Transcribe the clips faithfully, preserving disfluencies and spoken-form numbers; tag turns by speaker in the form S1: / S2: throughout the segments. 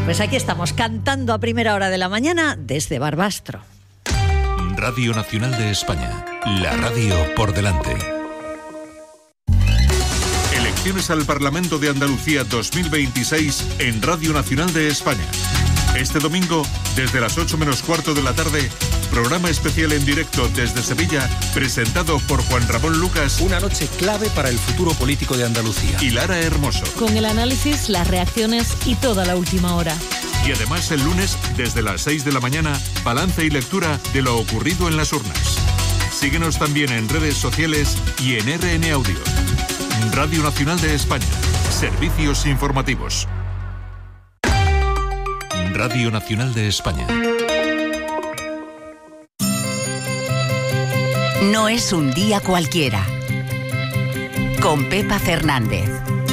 S1: Pues aquí estamos cantando a primera hora de la mañana desde Barbastro.
S2: Radio Nacional de España, la radio por delante. Elecciones al Parlamento de Andalucía dos mil veintiséis en Radio Nacional de España. Este domingo, desde las ocho menos cuarto de la tarde, programa especial en directo desde Sevilla, presentado por Juan Ramón Lucas.
S3: Una noche clave para el futuro político de Andalucía.
S2: Y Lara Hermoso.
S4: Con el análisis, las reacciones y toda la última hora.
S2: Y además el lunes, desde las seis de la mañana, balance y lectura de lo ocurrido en las urnas. Síguenos también en redes sociales y en R N Audio. Radio Nacional de España. Servicios informativos. Radio Nacional de España.
S5: No es un día cualquiera. Con Pepa Fernández.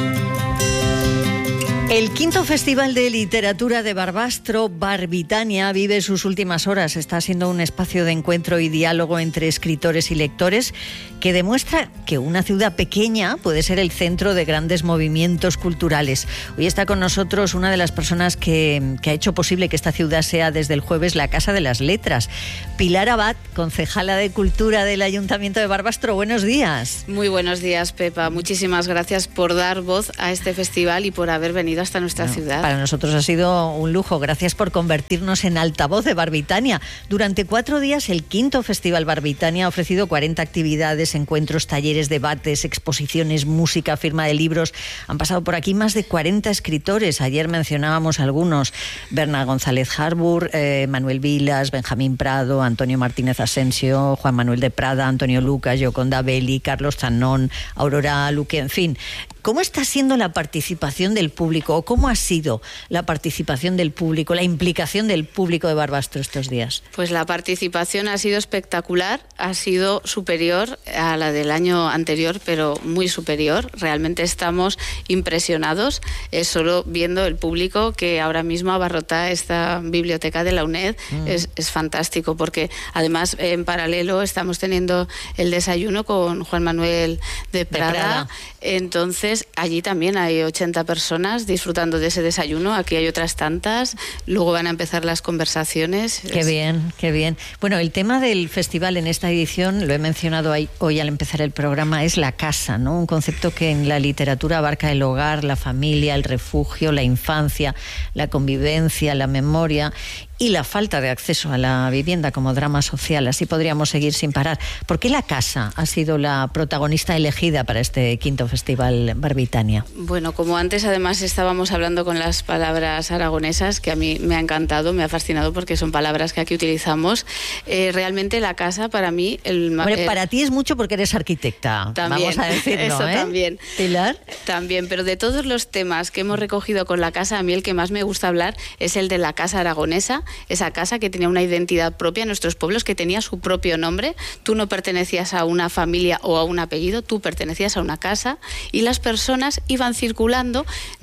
S1: El quinto Festival de Literatura de Barbastro, Barbitania, vive sus últimas horas. Está siendo un espacio de encuentro y diálogo entre escritores y lectores que demuestra que una ciudad pequeña puede ser el centro de grandes movimientos culturales. Hoy está con nosotros una de las personas que, que ha hecho posible que esta ciudad sea desde el jueves la Casa de las Letras. Pilar Abad, concejala de Cultura del Ayuntamiento de Barbastro. Buenos días.
S6: Muy buenos días, Pepa. Muchísimas gracias por dar voz a este festival y por haber venido hasta nuestra bueno, ciudad.
S1: Para nosotros ha sido un lujo. Gracias por convertirnos en altavoz de Barbitania. Durante cuatro días, el quinto Festival Barbitania ha ofrecido cuarenta actividades, encuentros, talleres, debates, exposiciones, música, firma de libros. Han pasado por aquí más de cuarenta escritores. Ayer mencionábamos algunos: Berna González Harbour, eh, Manuel Vilas, Benjamín Prado, Antonio Martínez Asensio, Juan Manuel de Prada, Antonio Lucas, Yoconda Belli, Carlos Zanón, Aurora Luque, en fin. ¿Cómo está siendo la participación del público o cómo ha sido la participación del público, la implicación del público de Barbastro estos días?
S6: Pues la participación ha sido espectacular, ha sido superior a la del año anterior, pero muy superior. Realmente estamos impresionados, eh, solo viendo el público que ahora mismo abarrota esta biblioteca de la UNED. Mm. Es, es fantástico, porque además en paralelo estamos teniendo el desayuno con Juan Manuel de Prada. De Prada. Entonces, allí también hay ochenta personas disfrutando de ese desayuno. Aquí hay otras tantas. Luego van a empezar las conversaciones.
S1: Qué bien, qué bien. Bueno, el tema del festival en esta edición, lo he mencionado hoy al empezar el programa, es la casa, ¿no? Un concepto que en la literatura abarca el hogar, la familia, el refugio, la infancia, la convivencia, la memoria y la falta de acceso a la vivienda como drama social. Así podríamos seguir sin parar. ¿Por qué la casa ha sido la protagonista elegida para este quinto Festival Barbitania?
S6: Bueno, como antes además estábamos hablando con las palabras aragonesas, que a mí me ha encantado, me ha fascinado porque son palabras que aquí utilizamos. Eh, realmente la casa para mí... El,
S1: Hombre,
S6: el,
S1: para ti es mucho porque eres arquitecta,
S6: también,
S1: vamos a decirlo.
S6: Eso
S1: ¿eh?
S6: también.
S1: ¿Pilar?
S6: También, pero de todos los temas que hemos recogido con la casa, a mí el que más me gusta hablar es el de la casa aragonesa. Esa casa que tenía una identidad propia en nuestros pueblos, que tenía su propio nombre. Tú no pertenecías a una familia o a un apellido, tú pertenecías a una casa y las personas iban circulando,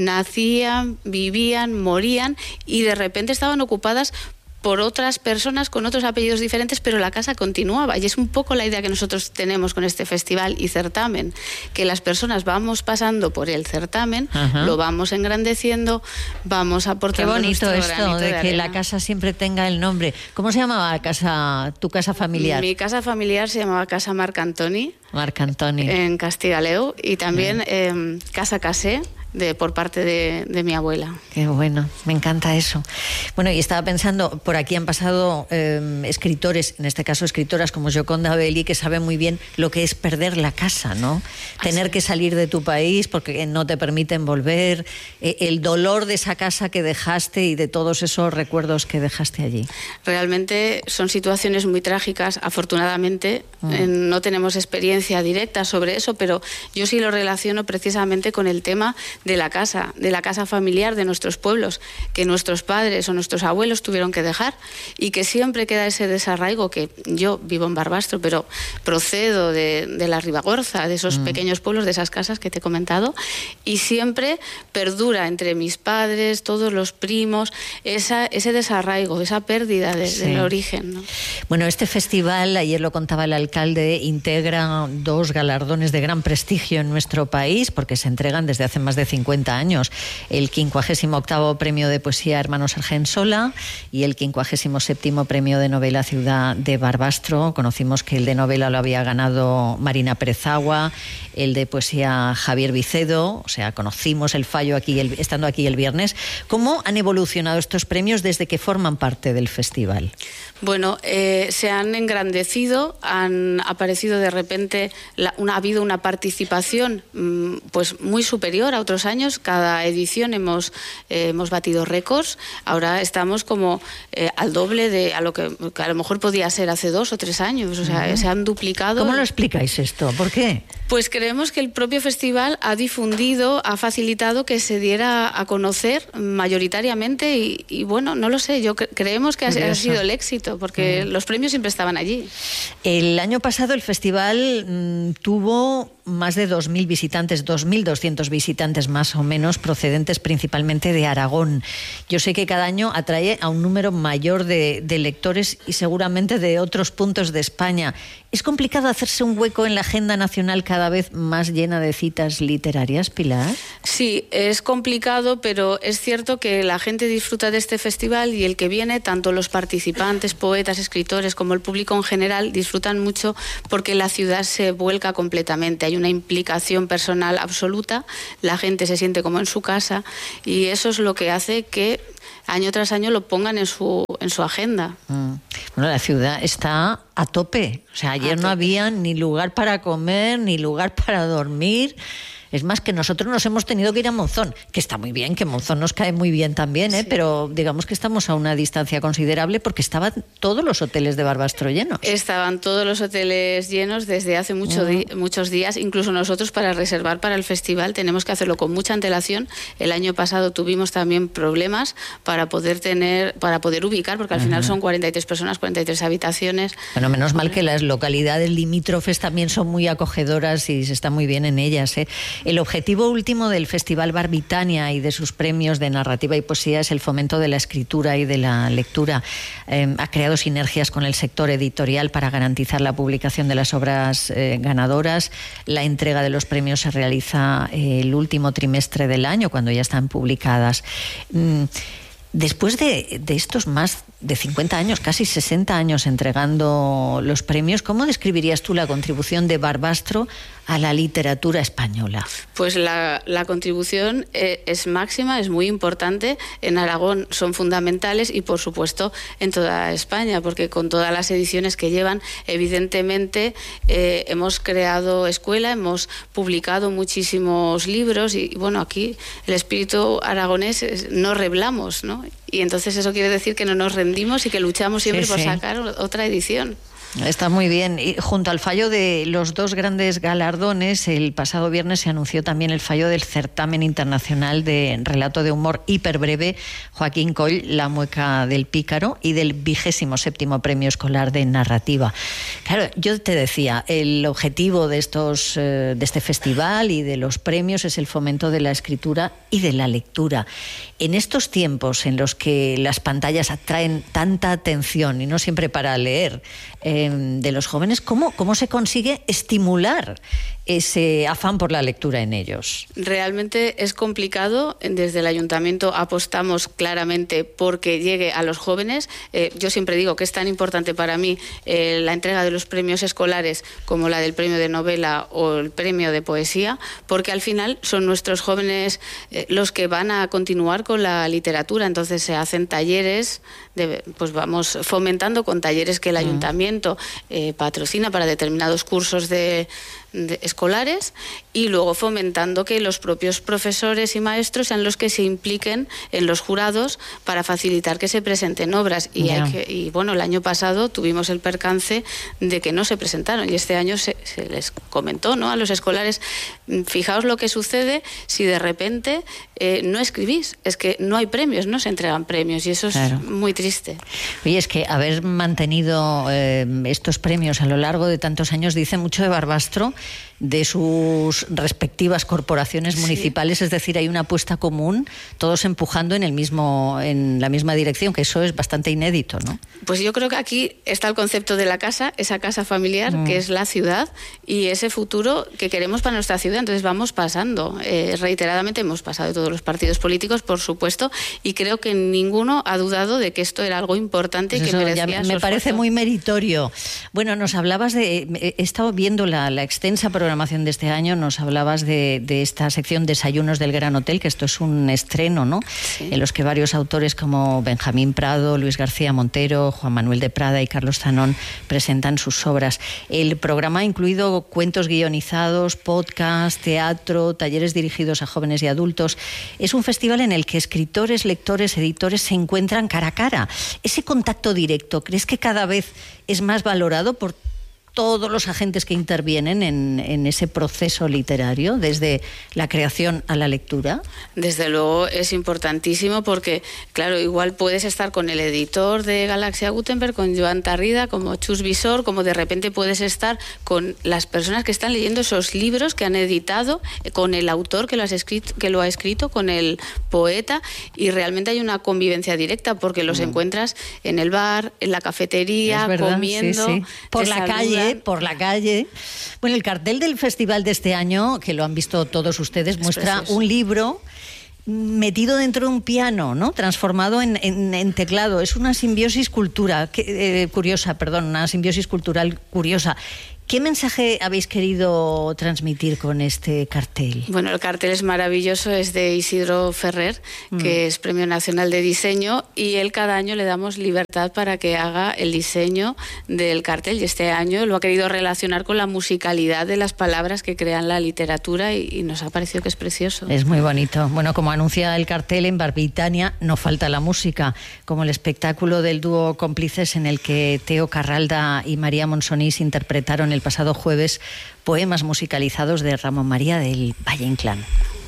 S6: nacían, vivían, morían y de repente estaban ocupadas por otras personas con otros apellidos diferentes, pero la casa continuaba. Y es un poco la idea que nosotros tenemos con este festival y certamen, que las personas vamos pasando por el certamen, ajá, lo vamos engrandeciendo, vamos aportando.
S1: Qué bonito esto de,
S6: de
S1: que la casa siempre tenga el nombre. ¿Cómo se llamaba la casa, tu casa familiar?
S6: Mi casa familiar se llamaba Casa Marc Antoni.
S1: Marc Antoni.
S6: En Castigaleu, y también eh, Casa Casé, de, por parte de, de mi abuela.
S1: Qué bueno, me encanta eso. Bueno, y estaba pensando, por aquí han pasado eh, escritores, en este caso escritoras como Yoconda Belli, que saben muy bien lo que es perder la casa, ¿no? Tener que salir de tu país porque no te permiten volver, eh, el dolor de esa casa que dejaste y de todos esos recuerdos que dejaste allí.
S6: Realmente son situaciones muy trágicas. Afortunadamente mm. eh, no tenemos experiencia directa sobre eso, pero yo sí lo relaciono precisamente con el tema de la casa, de la casa familiar de nuestros pueblos, que nuestros padres o nuestros abuelos tuvieron que dejar, y que siempre queda ese desarraigo. Que yo vivo en Barbastro, pero procedo de, de la Ribagorza, de esos mm. pequeños pueblos, de esas casas que te he comentado, y siempre perdura entre mis padres, todos los primos, esa, ese desarraigo, esa pérdida de, sí. del origen, ¿no?
S1: Bueno, este festival, ayer lo contaba el alcalde, integra dos galardones de gran prestigio en nuestro país, porque se entregan desde hace más de cincuenta años. El quincuagésimo octavo Premio de Poesía Hermanos Argensola y el quincuagésimo séptimo Premio de Novela Ciudad de Barbastro. Conocimos que el de novela lo había ganado Marina Pérez Agua, el de poesía Javier Vicedo, o sea, conocimos el fallo aquí el, estando aquí el viernes. ¿Cómo han evolucionado estos premios desde que forman parte del festival?
S6: Bueno, eh, se han engrandecido, han aparecido de repente, la, una, ha habido una participación mmm, pues muy superior a otros años. Cada edición hemos, eh, hemos batido récords. Ahora estamos como eh, al doble de a lo que, que a lo mejor podía ser hace dos o tres años. O sea, uh-huh. se han duplicado.
S1: ¿Cómo lo explicáis esto? ¿Por qué?
S6: Pues creemos que el propio festival ha difundido, ha facilitado que se diera a conocer mayoritariamente y, y bueno, no lo sé, yo cre- creemos que ha, ha sido el éxito, porque mm. los premios siempre estaban allí.
S1: El año pasado el festival mmm, tuvo más de dos mil visitantes, dos mil doscientos visitantes más o menos, procedentes principalmente de Aragón. Yo sé que cada año atrae a un número mayor de, de lectores y seguramente de otros puntos de España. ¿Es complicado hacerse un hueco en la agenda nacional cada vez más llena de citas literarias, Pilar?
S6: Sí, es complicado, pero es cierto que la gente disfruta de este festival y el que viene, tanto los participantes, poetas, escritores, como el público en general, disfrutan mucho porque la ciudad se vuelca completamente. Hay una implicación personal absoluta, la gente se siente como en su casa y eso es lo que hace que año tras año lo pongan en su en su agenda.
S1: Mm. Bueno, la ciudad está a tope. O sea, ayer no había ni lugar para comer, ni lugar para dormir. Es más, que nosotros nos hemos tenido que ir a Monzón, que está muy bien, que Monzón nos cae muy bien también, ¿eh? Sí. Pero digamos que estamos a una distancia considerable porque estaban todos los hoteles de Barbastro llenos.
S6: Estaban todos los hoteles llenos desde hace mucho uh-huh. di- muchos días. Incluso nosotros, para reservar para el festival, tenemos que hacerlo con mucha antelación. El año pasado tuvimos también problemas para poder tener, para poder ubicar, porque al uh-huh. final son cuarenta y tres personas, cuarenta y tres habitaciones.
S1: Bueno, menos mal que las localidades limítrofes también son muy acogedoras y se está muy bien en ellas, ¿eh? El objetivo último del Festival Barbitania y de sus premios de narrativa y poesía es el fomento de la escritura y de la lectura. Eh, ha creado sinergias con el sector editorial para garantizar la publicación de las obras eh, ganadoras. La entrega de los premios se realiza eh, el último trimestre del año, cuando ya están publicadas. Mm, Después de, de estos más de cincuenta años, casi sesenta años entregando los premios, ¿cómo describirías tú la contribución de Barbastro a la literatura española?
S6: Pues la, la contribución eh, es máxima, es muy importante. En Aragón son fundamentales y, por supuesto, en toda España, porque con todas las ediciones que llevan, evidentemente eh, hemos creado escuela, hemos publicado muchísimos libros y, bueno, aquí el espíritu aragonés es, no reblamos, ¿no? Y entonces eso quiere decir que no nos rendimos y que luchamos siempre sí, por sí. sacar otra edición.
S1: Está muy bien. Y junto al fallo de los dos grandes galardones, el pasado viernes se anunció también el fallo del certamen internacional de relato de humor hiperbreve Joaquín Coll, La mueca del pícaro, y del vigésimo séptimo premio escolar de narrativa. Claro, yo te decía, el objetivo de estos, de este festival y de los premios es el fomento de la escritura y de la lectura. En estos tiempos en los que las pantallas atraen tanta atención y no siempre para leer, eh, de los jóvenes, ¿cómo, cómo se consigue estimular ese afán por la lectura en ellos?
S6: Realmente es complicado. Desde el ayuntamiento apostamos claramente porque llegue a los jóvenes. Eh, yo siempre digo que es tan importante para mí eh, la entrega de los premios escolares como la del premio de novela o el premio de poesía, porque al final son nuestros jóvenes eh, los que van a continuar con la literatura. Entonces se hacen talleres, de, pues vamos fomentando con talleres que el ayuntamiento eh, patrocina para determinados cursos de De escolares, y luego fomentando que los propios profesores y maestros sean los que se impliquen en los jurados para facilitar que se presenten obras. Y, yeah. hay que, y bueno, el año pasado tuvimos el percance de que no se presentaron, y este año se, se les comentó, ¿no?, a los escolares: fijaos lo que sucede si de repente eh, no escribís, es que no hay premios, no se entregan premios, y eso claro. es muy triste.
S1: Oye, es que haber mantenido eh, estos premios a lo largo de tantos años dice mucho de Barbastro, de sus respectivas corporaciones municipales, sí. Es decir, hay una apuesta común, todos empujando en el mismo, en la misma dirección, que eso es bastante inédito, ¿no?
S6: Pues yo creo que aquí está el concepto de la casa, esa casa familiar, mm. que es la ciudad, y ese futuro que queremos para nuestra ciudad. Entonces vamos pasando, eh, reiteradamente hemos pasado de todos los partidos políticos, por supuesto, y creo que ninguno ha dudado de que esto era algo importante, pues y que merecía
S1: ya
S6: su
S1: me parece
S6: esfuerzo.
S1: Muy meritorio. Bueno, nos hablabas de, he estado viendo la, la extensa programación de este año, nos hablabas de, de esta sección Desayunos del Gran Hotel, que esto es un estreno, ¿no? Sí. En los que varios autores como Benjamín Prado, Luis García Montero, Juan Manuel de Prada y Carlos Zanón presentan sus obras. El programa ha incluido cuentos guionizados, podcast, teatro, talleres dirigidos a jóvenes y adultos. Es un festival en el que escritores, lectores, editores se encuentran cara a cara. Ese contacto directo, ¿crees que cada vez es más valorado por todos los agentes que intervienen en, en ese proceso literario, desde la creación a la lectura?
S6: Desde luego es importantísimo porque, claro, igual puedes estar con el editor de Galaxia Gutenberg, con Joan Tarrida, como Chus Visor, como de repente puedes estar con las personas que están leyendo esos libros que han editado, con el autor que lo, has escrito, que lo ha escrito, con el poeta, y realmente hay una convivencia directa porque los mm. encuentras en el bar, en la cafetería,
S1: es verdad,
S6: comiendo,
S1: sí, sí. Por la
S6: saludan.
S1: calle, por la calle. Bueno, el cartel del festival de este año, que lo han visto todos ustedes, muestra un libro metido dentro de un piano, ¿no? Transformado en, en, en teclado. Es una simbiosis cultura, que, eh, curiosa, perdón, una simbiosis cultural curiosa. ¿Qué mensaje habéis querido transmitir con este cartel?
S6: Bueno, el cartel es maravilloso, es de Isidro Ferrer, mm. que es Premio Nacional de Diseño, y él cada año le damos libertad para que haga el diseño del cartel, y este año lo ha querido relacionar con la musicalidad de las palabras que crean la literatura, y, y nos ha parecido que es precioso.
S1: Es muy bonito. Bueno, como anuncia el cartel, en Barbitania no falta la música, como el espectáculo del dúo Cómplices, en el que Teo Carralda y María Monsonís interpretaron el pasado jueves poemas musicalizados de Ramón María del Valle Inclán.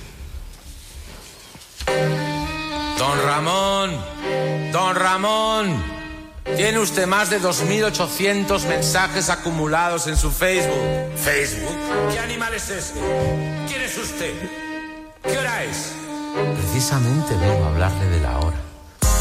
S7: Don Ramón, don Ramón, tiene usted más de dos mil ochocientos mensajes acumulados en su Facebook. ¿Facebook? ¿Qué animal es ese? ¿Quién es usted? ¿Qué hora es? Precisamente vengo a hablarle de la hora.